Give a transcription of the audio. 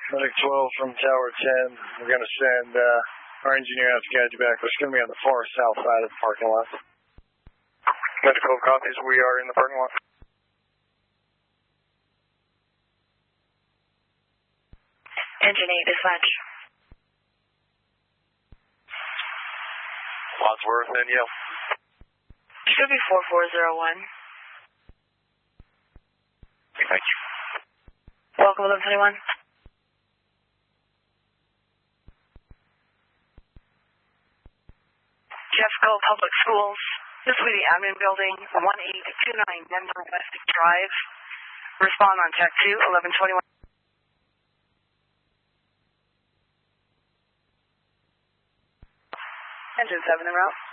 Medic 12 from Tower 10. We're going to send our engineer out to guide you back. It's going to be on the far south side of the parking lot. Medic 12 copies. We are in the parking lot. Engine 8 dispatch. Wadsworth and Yale. Should be 4401. Thank you. Welcome, 1121. Jeffco Public Schools. This will be the admin building, 1829 Denver West Drive. Respond on Tech 2, 1121. Engine 7 en route.